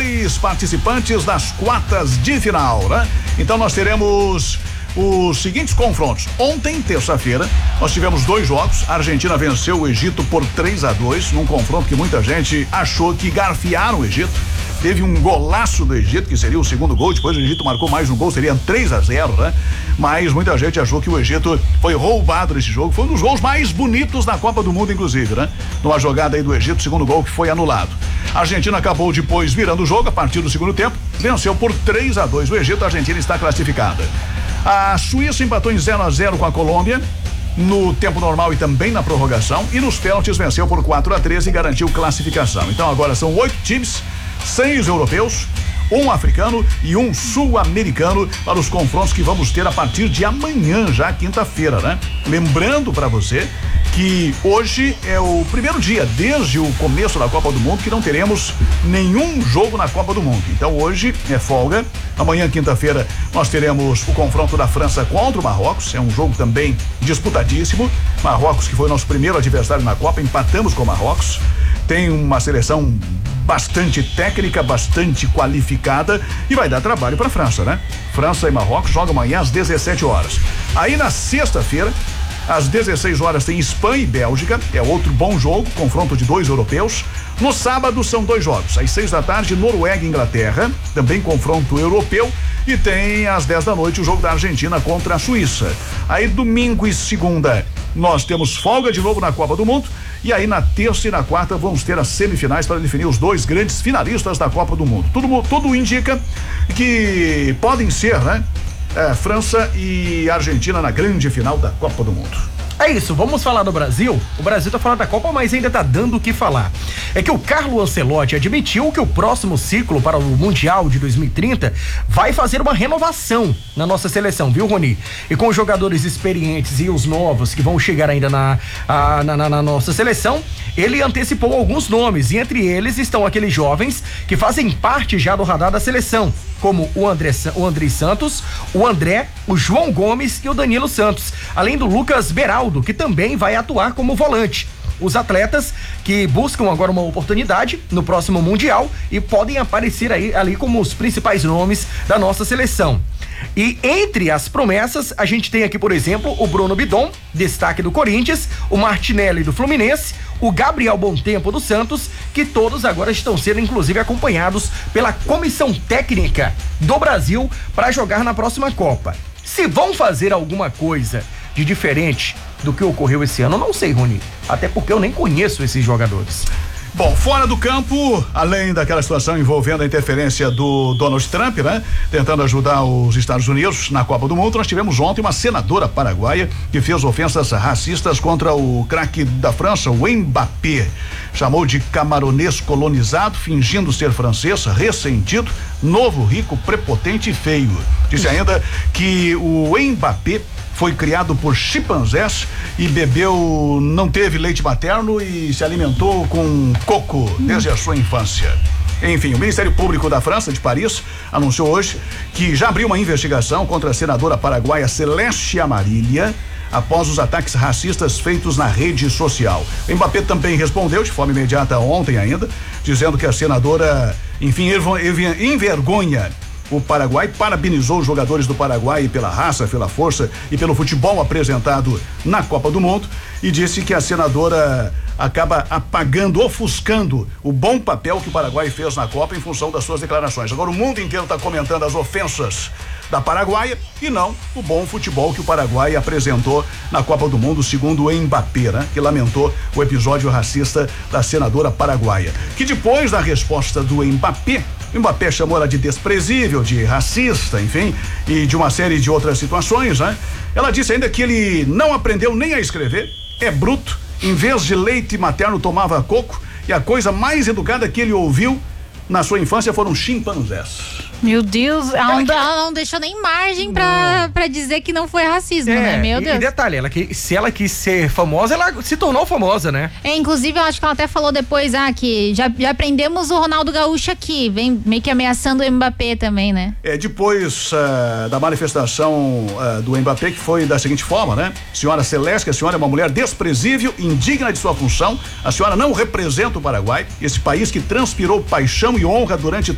2 participantes das quartas de final, né? Então nós teremos os seguintes confrontos. Ontem, terça-feira, nós tivemos 2 jogos. A Argentina venceu o Egito por 3-2, num confronto que muita gente achou que garfiaram o Egito. Teve um golaço do Egito, que seria o segundo gol. Depois o Egito marcou mais um gol, seria 3-0, né? Mas muita gente achou que o Egito foi roubado nesse jogo. Foi um dos gols mais bonitos na Copa do Mundo, inclusive, né? Numa jogada aí do Egito, segundo gol que foi anulado. A Argentina acabou depois virando o jogo a partir do segundo tempo. Venceu por 3-2 o Egito. A Argentina está classificada. A Suíça empatou em 0-0 com a Colômbia no tempo normal e também na prorrogação, e nos pênaltis venceu por 4-3 e garantiu classificação. Então agora são 8 times, 6 europeus, 1 africano e 1 sul-americano para os confrontos que vamos ter a partir de amanhã, já quinta-feira, né? Lembrando para você que hoje é o primeiro dia desde o começo da Copa do Mundo que não teremos nenhum jogo na Copa do Mundo. Então hoje é folga. Amanhã, quinta-feira, nós teremos o confronto da França contra o Marrocos. É um jogo também disputadíssimo. Marrocos, que foi o nosso primeiro adversário na Copa, empatamos com o Marrocos. Tem uma seleção bastante técnica, bastante qualificada, e vai dar trabalho para a França, né? França e Marrocos jogam amanhã às 17 horas. Aí na sexta-feira, às 16 horas, tem Espanha e Bélgica, é outro bom jogo, confronto de 2 europeus. No sábado são 2 jogos, às 6 da tarde, Noruega e Inglaterra, também confronto europeu, e tem às 10 da noite o jogo da Argentina contra a Suíça. Aí domingo e segunda nós temos folga de novo na Copa do Mundo, e aí na terça e na quarta vamos ter as semifinais para definir os 2 grandes finalistas da Copa do Mundo. Tudo indica que podem ser, né? França e Argentina na grande final da Copa do Mundo. É isso, vamos falar do Brasil. O Brasil tá falando da Copa, mas ainda tá dando o que falar. É que o Carlo Ancelotti admitiu que o próximo ciclo para o Mundial de 2030 vai fazer uma renovação na nossa seleção, viu, Rony? E com os jogadores experientes e os novos que vão chegar ainda na nossa seleção, ele antecipou alguns nomes, e entre eles estão aqueles jovens que fazem parte já do radar da seleção, como o André Santos, o André, o João Gomes e o Danilo Santos, além do Lucas Beraldo, que também vai atuar como volante. Os atletas que buscam agora uma oportunidade no próximo Mundial e podem aparecer ali como os principais nomes da nossa seleção. E entre as promessas, a gente tem aqui, por exemplo, o Bruno Bidon, destaque do Corinthians, o Martinelli do Fluminense, o Gabriel Bontempo do Santos, que todos agora estão sendo inclusive acompanhados pela comissão técnica do Brasil para jogar na próxima Copa. Se vão fazer alguma coisa de diferente do que ocorreu esse ano, eu não sei, Rony, até porque eu nem conheço esses jogadores. Bom, fora do campo, além daquela situação envolvendo a interferência do Donald Trump, né? Tentando ajudar os Estados Unidos na Copa do Mundo, nós tivemos ontem uma senadora paraguaia que fez ofensas racistas contra o craque da França, o Mbappé. Chamou de camaronês colonizado, fingindo ser francês, ressentido, novo, rico, prepotente e feio. Disse ainda que o Mbappé foi criado por chimpanzés e não teve leite materno e se alimentou com coco desde a sua infância. Enfim, o Ministério Público da França, de Paris, anunciou hoje que já abriu uma investigação contra a senadora paraguaia Celeste Amarília após os ataques racistas feitos na rede social. O Mbappé também respondeu de forma imediata ontem ainda, dizendo que a senadora, enfim, envergonha o Paraguai, parabenizou os jogadores do Paraguai pela raça, pela força e pelo futebol apresentado na Copa do Mundo, e disse que a senadora acaba apagando, ofuscando o bom papel que o Paraguai fez na Copa em função das suas declarações. Agora o mundo inteiro está comentando as ofensas da paraguaia e não o bom futebol que o Paraguai apresentou na Copa do Mundo, segundo o Mbappé, né? Que lamentou o episódio racista da senadora paraguaia. Que depois da resposta do Mbappé, o Mbappé chamou ela de desprezível, de racista, enfim, e de uma série de outras situações, né? Ela disse ainda que ele não aprendeu nem a escrever, é bruto, em vez de leite materno tomava coco, e a coisa mais educada que ele ouviu na sua infância foram chimpanzés. Meu Deus, ela não deixou nem margem pra dizer que não foi racismo, né? Meu Deus. E detalhe, se ela quis ser famosa, ela se tornou famosa, né? Inclusive, eu acho que ela até falou depois, que já aprendemos o Ronaldo Gaúcho aqui, vem meio que ameaçando o Mbappé também, né? Depois da manifestação do Mbappé, que foi da seguinte forma, né? Senhora Celeste, a senhora é uma mulher desprezível, indigna de sua função, a senhora não representa o Paraguai, esse país que transpirou paixão e honra durante